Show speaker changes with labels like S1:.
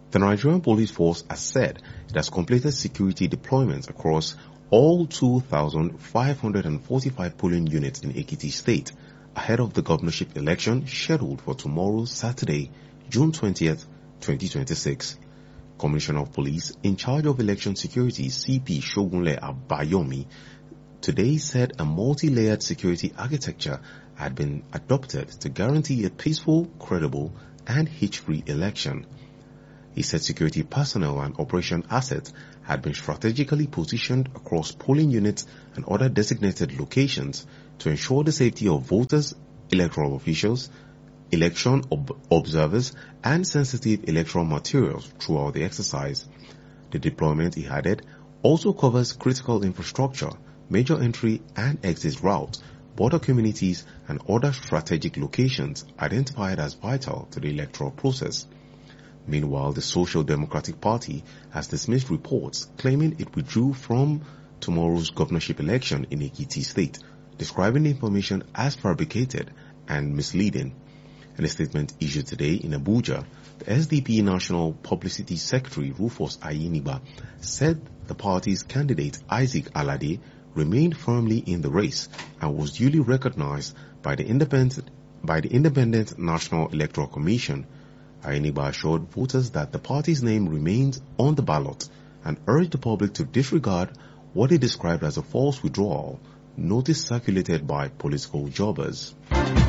S1: The Nigerian Police Force has said it has completed security deployments across all 2,545 polling units in Ekiti State ahead of the governorship election scheduled for tomorrow, Saturday, June 20th, 2026. Commissioner of Police in charge of election security, CP Shogunle Abayomi, today said a multi-layered security architecture had been adopted to guarantee a peaceful, credible, and hitch-free election. He said security personnel and operation assets had been strategically positioned across polling units and other designated locations to ensure the safety of voters, electoral officials, election observers, and sensitive electoral materials throughout the exercise. The deployment, he added, also covers critical infrastructure, major entry and exit routes, border communities, and other strategic locations identified as vital to the electoral process. Meanwhile, the Social Democratic Party has dismissed reports claiming it withdrew from tomorrow's governorship election in Ekiti State, describing the information as fabricated and misleading. In a statement issued today in Abuja, the SDP National Publicity Secretary Rufus Ayiniba said the party's candidate Isaac Alade remained firmly in the race and was duly recognized by the Independent National Electoral Commission. Ayiniba assured voters that the party's name remains on the ballot and urged the public to disregard what he described as a false withdrawal notice circulated by political jobbers.